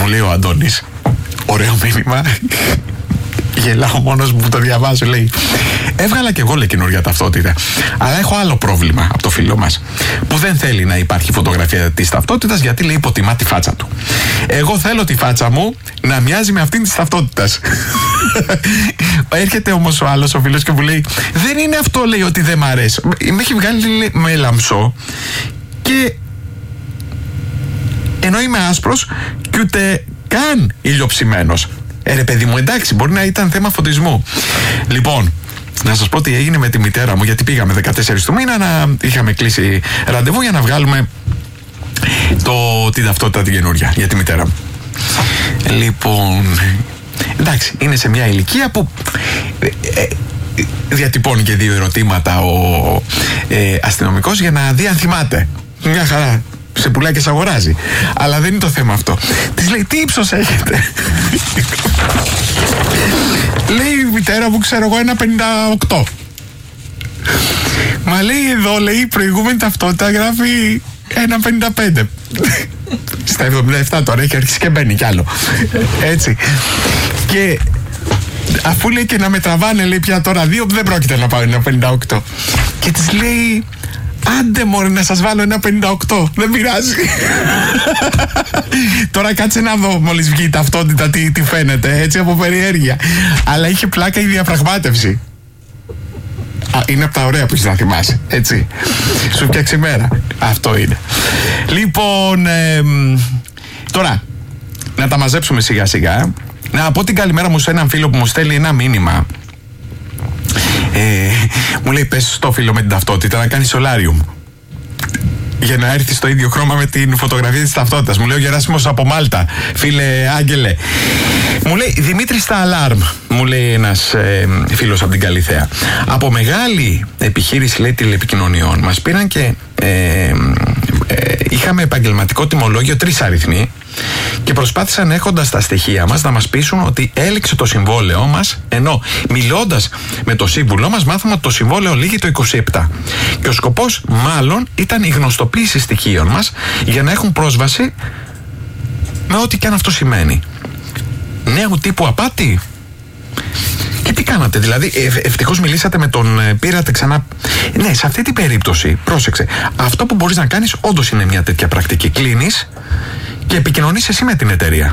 λέει ο Αντώνης. Ωραίο μήνυμα. Γελάω μόνος μου που το διαβάζω. Λέει: έβγαλα κι εγώ, λέει, καινούργια ταυτότητα. Αλλά έχω άλλο πρόβλημα από το φίλο μας, που δεν θέλει να υπάρχει φωτογραφία της ταυτότητας, γιατί, λέει, υποτιμά τη φάτσα του. Εγώ θέλω τη φάτσα μου να μοιάζει με αυτήν της ταυτότητας. Έρχεται όμως ο άλλος ο φίλος και μου λέει: δεν είναι αυτό, λέει, ότι δεν μ' αρέσει. Με έχει βγάλει, λέει, με λαμψό, και ενώ είμαι άσπρος και ούτε καν ηλιοψημένος. Ρε παιδί μου, εντάξει, μπορεί να ήταν θέμα φωτισμού. Λοιπόν, να σας πω τι έγινε με τη μητέρα μου, γιατί πήγαμε 14 του μήνα, είχαμε κλείσει ραντεβού για να βγάλουμε την ταυτότητα την καινούρια για τη μητέρα μου. Λοιπόν, εντάξει, είναι σε μια ηλικία που διατυπώνει και 2 ερωτήματα ο αστυνομικός για να δει αν θυμάται. Μια χαρά. Σε πουλάει και σε αγοράζει. Αλλά δεν είναι το θέμα αυτό. Της λέει: τι ύψος έχετε? Λέει η μητέρα μου, ξέρω εγώ, 1,58. Μα λέει εδώ, λέει, η προηγούμενη ταυτότητα γράφει 1,55. Στα 77 τώρα έχει αρχίσει και μπαίνει κι άλλο. Έτσι. Και αφού, λέει, και να με τραβάνε, λέει, πια τώρα 2, δεν πρόκειται να πάω 1,58. Και της λέει: άντε μωρέ, να σας βάλω 1,58. Δεν πειράζει. Τώρα κάτσε να δω μόλις βγει η ταυτότητα τι φαίνεται, έτσι, από περιέργεια. Αλλά είχε πλάκα η διαπραγμάτευση. Είναι από τα ωραία που έχεις να θυμάσαι, έτσι. Σου φτιάξει μέρα. Αυτό είναι. Λοιπόν, τώρα να τα μαζέψουμε σιγά σιγά. Να πω την καλημέρα μου σε έναν φίλο που μου στέλνει ένα μήνυμα. Μου λέει: πες στο φίλο με την ταυτότητα να κάνει σολάριουμ για να έρθει στο ίδιο χρώμα με την φωτογραφία της ταυτότητας. Μου λέει ο Γεράσιμος από Μάλτα: φίλε Άγγελε. Μου λέει: Δημήτρη στα αλάρμ, μου λέει ένας φίλος από την Καλιθέα. Από μεγάλη επιχείρηση, λέει, τηλεπικοινωνιών μας πήραν και είχαμε επαγγελματικό τιμολόγιο 3 αριθμοί και προσπάθησαν, έχοντας τα στοιχεία μας, να μας πείσουν ότι έληξε το συμβόλαιό μας, ενώ μιλώντας με το σύμβουλό μας μάθαμε ότι το συμβόλαιο λύγει το 27. Και ο σκοπός μάλλον ήταν η γνωστοποίηση στοιχείων μας για να έχουν πρόσβαση με ό,τι και αν αυτό σημαίνει. Νέου τύπου απάτη. Και τι κάνατε, δηλαδή? Ευτυχώς μιλήσατε με τον, πήρατε ξανά. Ναι, σε αυτή την περίπτωση, πρόσεξε, αυτό που μπορείς να κάνεις όντως είναι μια τέτοια πρακτική. Κλείνεις και επικοινωνείς εσύ με την εταιρεία.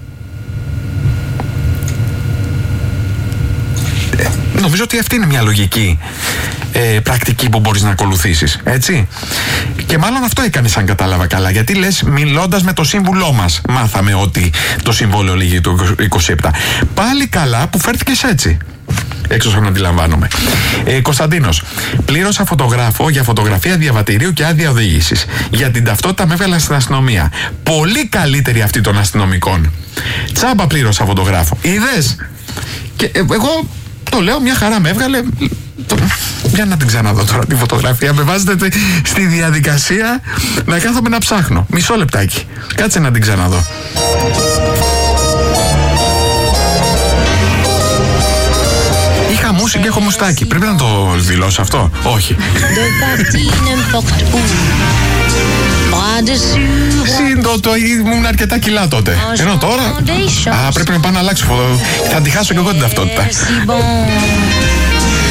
Νομίζω ότι αυτή είναι μια λογική πρακτική που μπορείς να ακολουθήσεις, έτσι. Και μάλλον αυτό έκανες, αν κατάλαβα καλά, γιατί λες μιλώντας με το σύμβουλό μας μάθαμε ότι το συμβόλαιο λύγει το 27. Πάλι καλά που φέρθηκες έτσι, έξω όσο να αντιλαμβάνομαι. Κωνσταντίνος: πλήρωσα φωτογράφο για φωτογραφία διαβατηρίου και άδεια οδήγησης. Για την ταυτότητα με έβγαλα στην αστυνομία. Πολύ καλύτερη αυτή των αστυνομικών. Τσάμπα πλήρωσα φωτογράφο. Είδες? Και εγώ το λέω, μια χαρά με έβγαλε. Για να την ξαναδώ τώρα τη φωτογραφία. Με βάζετε στη διαδικασία να κάθομαι να ψάχνω. Μισό λεπτάκι. Κάτσε να την ξαναδώ. Είχα μουσική και έχω μουστάκι. Πρέπει να το δηλώσω αυτό? Όχι. Ήμουν αρκετά κιλά τότε. Ενώ τώρα πρέπει να πάω να αλλάξω. Θα τη χάσω και εγώ την ταυτότητα.